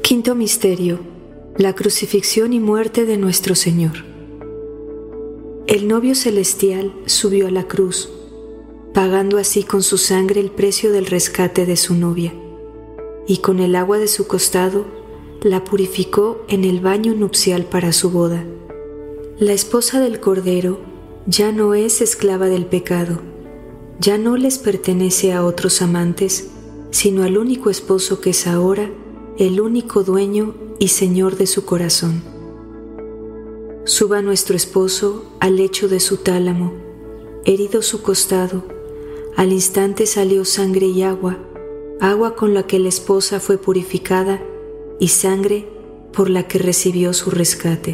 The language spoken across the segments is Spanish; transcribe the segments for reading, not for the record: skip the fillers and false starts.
Quinto misterio: la crucifixión y muerte de nuestro Señor. El novio celestial subió a la cruz, pagando así con su sangre el precio del rescate de su novia, y con el agua de su costado la purificó en el baño nupcial para su boda. La esposa del Cordero ya no es esclava del pecado, ya no les pertenece a otros amantes, sino al único esposo que es ahora el único dueño y Señor de su corazón. Suba nuestro esposo al lecho de su tálamo, herido su costado, al instante salió sangre y agua, agua con la que la esposa fue purificada y sangre por la que recibió su rescate.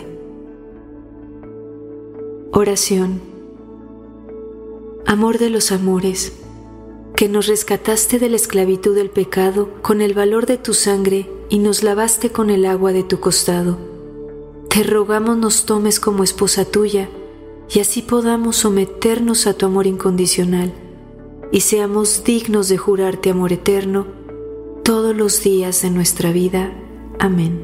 Oración. Amor de los amores, que nos rescataste de la esclavitud del pecado con el valor de tu sangre y nos lavaste con el agua de tu costado. Te rogamos nos tomes como esposa tuya y así podamos someternos a tu amor incondicional y seamos dignos de jurarte amor eterno todos los días de nuestra vida. Amén.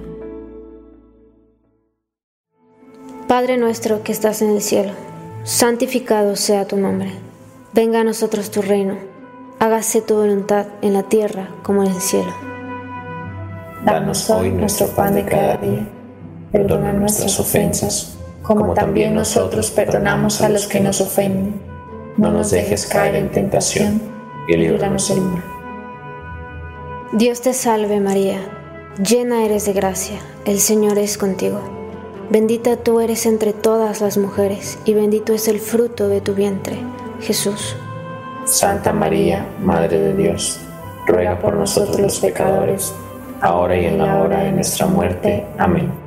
Padre nuestro que estás en el cielo, santificado sea tu nombre. Venga a nosotros tu reino. Hágase tu voluntad en la tierra como en el cielo. Danos hoy nuestro pan de cada día. Perdona nuestras ofensas, como también nosotros perdonamos a los que nos ofenden. No nos dejes caer en tentación y líbranos del mal. Dios te salve María, llena eres de gracia, el Señor es contigo. Bendita tú eres entre todas las mujeres y bendito es el fruto de tu vientre, Jesús. Santa María, Madre de Dios, ruega por nosotros los pecadores, ahora y en la hora de nuestra muerte. Amén.